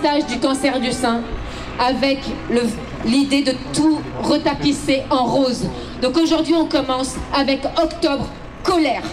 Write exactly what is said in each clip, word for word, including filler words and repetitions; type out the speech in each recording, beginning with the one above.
dépistage du cancer du sein avec le, l'idée de tout retapisser en rose. Donc aujourd'hui, on commence avec Octobre Colère.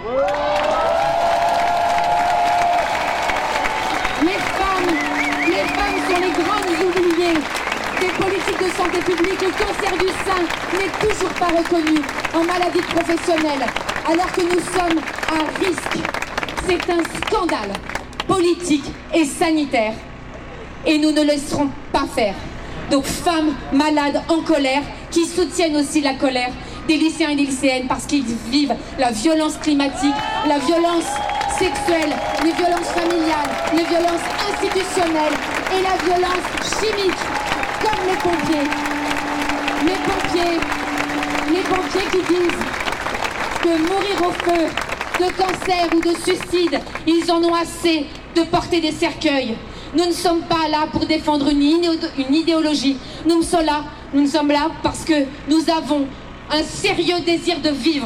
Les femmes, les femmes sont les grandes oubliées des politiques de santé publique. Le cancer du sein n'est toujours pas reconnu en maladie professionnelle, alors que nous sommes à risque. C'est un scandale politique et sanitaire. Et nous ne laisserons pas faire. Donc femmes malades en colère, qui soutiennent aussi la colère des lycéens et des lycéennes parce qu'ils vivent la violence climatique, la violence sexuelle, les violences familiales, les violences institutionnelles et la violence chimique, comme les pompiers. Les pompiers, les pompiers qui disent que mourir au feu, de cancer ou de suicide, ils en ont assez de porter des cercueils. Nous ne sommes pas là pour défendre une, idéo- une idéologie. Nous sommes là, nous sommes là parce que nous avons un sérieux désir de vivre.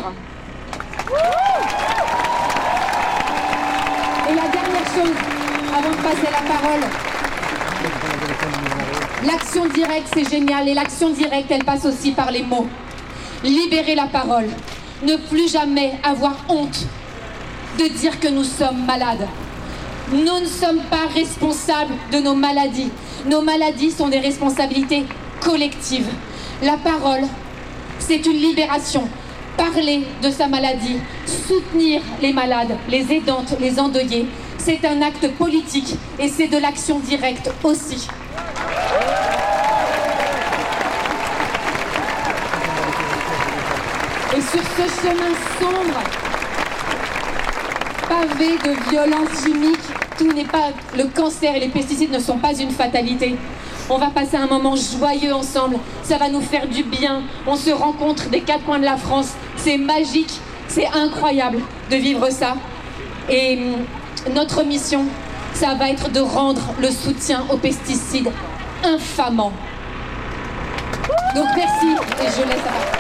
Et la dernière chose, avant de passer la parole, l'action directe, c'est génial. Et l'action directe, elle passe aussi par les mots. Libérer la parole. Ne plus jamais avoir honte de dire que nous sommes malades. Nous ne sommes pas responsables de nos maladies. Nos maladies sont des responsabilités collectives. La parole, c'est une libération. Parler de sa maladie, soutenir les malades, les aidantes, les endeuillés, c'est un acte politique et c'est de l'action directe aussi. Et sur ce chemin sombre, pavé de violences chimiques, tout n'est pas, le cancer et les pesticides ne sont pas une fatalité. On va passer un moment joyeux ensemble, ça va nous faire du bien. On se rencontre des quatre coins de la France, c'est magique, c'est incroyable de vivre ça. Et notre mission, ça va être de rendre le soutien aux pesticides infamant. Donc merci et je laisse à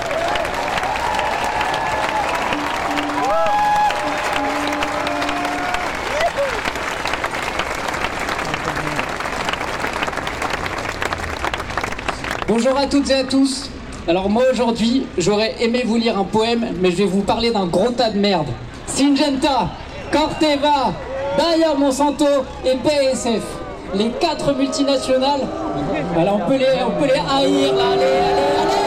Bonjour à toutes et à tous. Alors moi aujourd'hui, j'aurais aimé vous lire un poème, mais je vais vous parler d'un gros tas de merde. Syngenta, Corteva, Bayer Monsanto et B A S F. Les quatre multinationales, voilà, on peut les, on peut les haïr là, allez, allez, allez.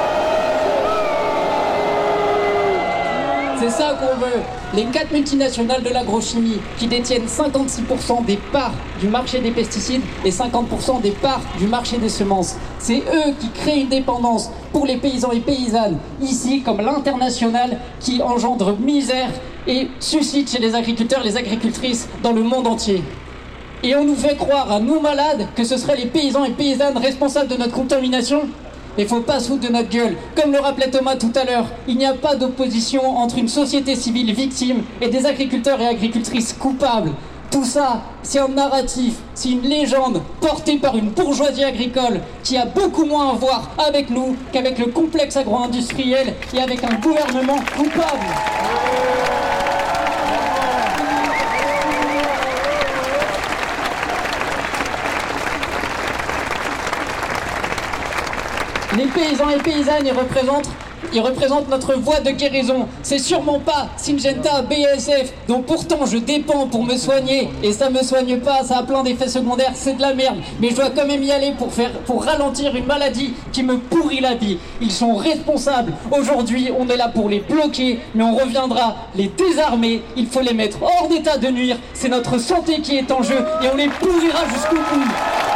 C'est ça qu'on veut. Les quatre multinationales de l'agrochimie qui détiennent cinquante-six pour cent des parts du marché des pesticides et cinquante pour cent des parts du marché des semences. C'est eux qui créent une dépendance pour les paysans et paysannes, ici comme l'international, qui engendre misère et suscite chez les agriculteurs et les agricultrices dans le monde entier. Et on nous fait croire à nous malades que ce seraient les paysans et paysannes responsables de notre contamination. Il ne faut pas se foutre de notre gueule. Comme le rappelait Thomas tout à l'heure, il n'y a pas d'opposition entre une société civile victime et des agriculteurs et agricultrices coupables. Tout ça, c'est un narratif, c'est une légende portée par une bourgeoisie agricole qui a beaucoup moins à voir avec nous qu'avec le complexe agro-industriel et avec un gouvernement coupable. Les paysans et paysannes, ils représentent, ils représentent notre voie de guérison. C'est sûrement pas Syngenta, B A S F, dont pourtant je dépends pour me soigner. Et ça me soigne pas, ça a plein d'effets secondaires, c'est de la merde. Mais je dois quand même y aller pour, faire, pour ralentir une maladie qui me pourrit la vie. Ils sont responsables. Aujourd'hui, on est là pour les bloquer, mais on reviendra les désarmer. Il faut les mettre hors d'état de nuire. C'est notre santé qui est en jeu et on les pourrira jusqu'au bout.